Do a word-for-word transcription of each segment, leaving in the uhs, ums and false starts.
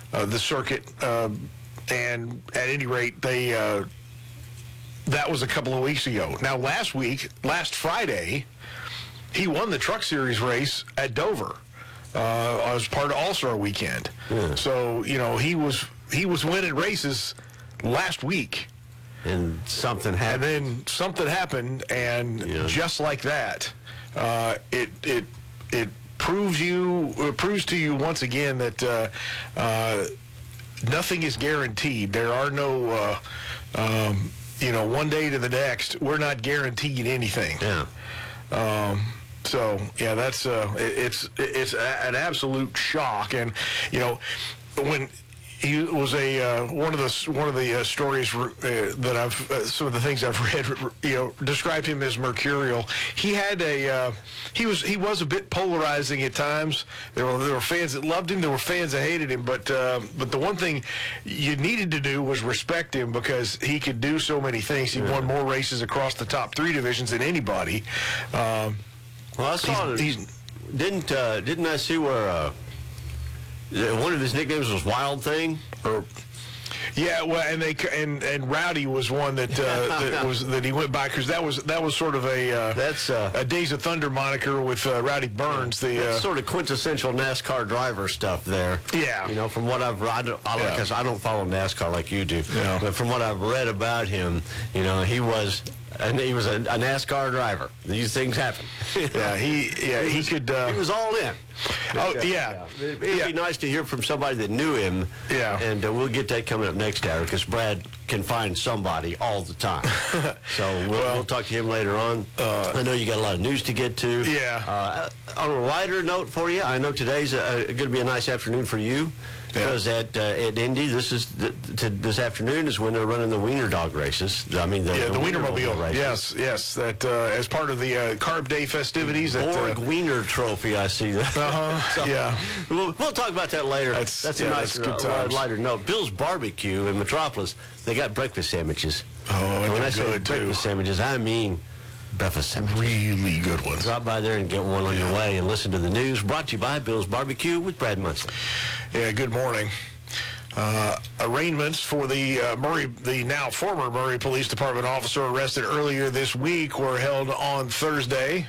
uh, the circuit. Uh, and at any rate, they uh, that was a couple of weeks ago. Now, last week, last Friday, he won the Truck Series race at Dover uh, as part of All-Star Weekend. Yeah. So, you know, he was he was winning races last week. And something happened. And then something happened, and yeah. just like that, uh, it it it proves you it proves to you once again that uh, uh, nothing is guaranteed. There are no, uh, um, you know, one day to the next. We're not guaranteed anything. Yeah. Um, so yeah, that's uh, it, it's it's a, an absolute shock, and you know when. He was a uh, one of the one of the uh, stories uh, that I've uh, some of the things I've read, you know, described him as mercurial. He had a uh, he was he was a bit polarizing at times. There were there were fans that loved him, there were fans that hated him. But uh, but the one thing you needed to do was respect him because he could do so many things. He yeah. won more races across the top three divisions than anybody. Um, well, I saw he's, he's, didn't uh, didn't I see where. Uh One of his nicknames was Wild Thing, or yeah, well, and they and and Rowdy was one that uh, that was that he went by because that was that was sort of a uh, that's uh, a Days of Thunder moniker with uh, Rowdy Burns. The uh, sort of quintessential NASCAR driver stuff there. Yeah, you know, from what I've I don't, I, yeah. like, I don't follow NASCAR like you do, yeah. but from what I've read about him, you know, he was. And he was a, a NASCAR driver. These things happen. yeah, he yeah he, he was, could. Uh, he was all in. Oh uh, yeah, yeah. It'd yeah. be nice to hear from somebody that knew him. Yeah, and uh, we'll get that coming up next hour because Brad can find somebody all the time. So we'll, well, we'll talk to him later on. Uh, I know you got a lot of news to get to. Yeah. Uh, on a lighter note for you, I know today's uh, going to be a nice afternoon for you. Because yeah. at uh, at Indy, this is the, to, this afternoon is when they're running the Wiener Dog races. I mean, the, yeah, the, the Wienermobile races. Yes, yes. That uh, as part of the uh, Carb Day festivities. Borg that, uh, Wiener Trophy, I see that. Uh-huh. so, yeah. We'll, we'll talk about that later. That's, that's yeah, a nice, that's good uh, times. lighter note. Bill's Barbecue in Metropolis, they got breakfast sandwiches. Oh, and when I they're say good breakfast too. sandwiches, I mean breakfast sandwiches. Really good ones. Drop by there and get one on yeah. your way and listen to the news. Brought to you by Bill's Barbecue with Brad Munson. Yeah, good morning. Uh, arraignments for the uh, Murray, the now former Murray Police Department officer arrested earlier this week were held on Thursday.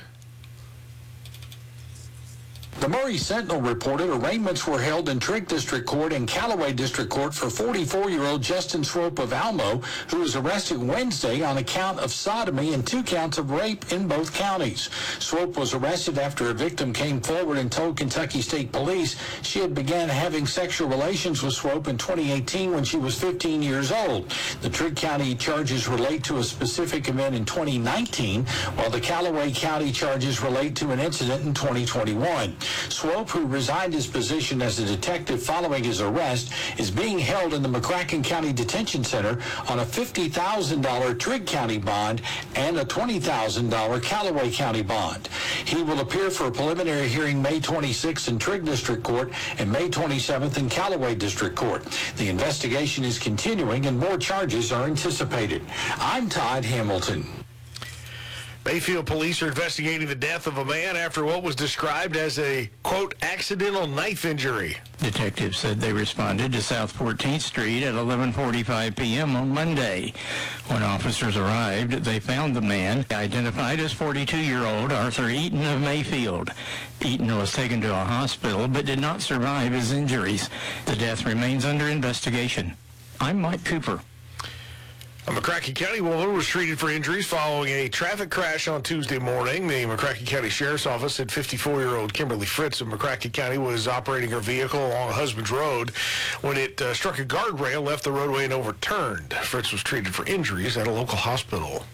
The Murray Sentinel reported arraignments were held in Trigg District Court and Callaway District Court for forty-four-year-old Justin Swope of Almo, who was arrested Wednesday on account of sodomy and two counts of rape in both counties. Swope was arrested after a victim came forward and told Kentucky State Police she had began having sexual relations with Swope in twenty eighteen when she was fifteen years old. The Trigg County charges relate to a specific event in twenty nineteen, while the Callaway County charges relate to an incident in twenty twenty-one. Swope, who resigned his position as a detective following his arrest, is being held in the McCracken County Detention Center on a fifty thousand dollars Trigg County bond and a twenty thousand dollars Callaway County bond. He will appear for a preliminary hearing May twenty-sixth in Trigg District Court and May twenty-seventh in Callaway District Court. The investigation is continuing and more charges are anticipated. I'm Todd Hamilton. Bayfield police are investigating the death of a man after what was described as a, quote, accidental knife injury. Detectives said they responded to South fourteenth Street at eleven forty-five p.m. on Monday. When officers arrived, they found the man, identified as forty-two-year-old Arthur Eaton of Mayfield. Eaton was taken to a hospital but did not survive his injuries. The death remains under investigation. I'm Mike Cooper. A McCracken County woman was treated for injuries following a traffic crash on Tuesday morning. The McCracken County Sheriff's Office said fifty-four-year-old Kimberly Fritz of McCracken County was operating her vehicle along Husbands Road when it uh, struck a guardrail, left the roadway, and overturned. Fritz was treated for injuries at a local hospital.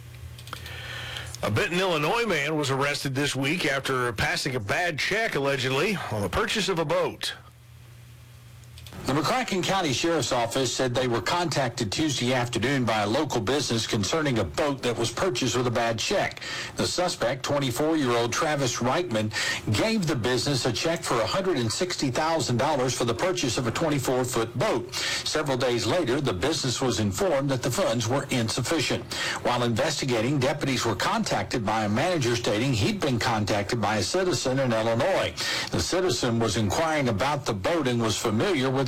A Benton, Illinois man was arrested this week after passing a bad check, allegedly, on the purchase of a boat. The McCracken County Sheriff's Office said they were contacted Tuesday afternoon by a local business concerning a boat that was purchased with a bad check. The suspect, twenty-four-year-old Travis Reichman, gave the business a check for one hundred sixty thousand dollars for the purchase of a twenty-four-foot boat. Several days later, the business was informed that the funds were insufficient. While investigating, deputies were contacted by a manager stating he'd been contacted by a citizen in Illinois. The citizen was inquiring about the boat and was familiar with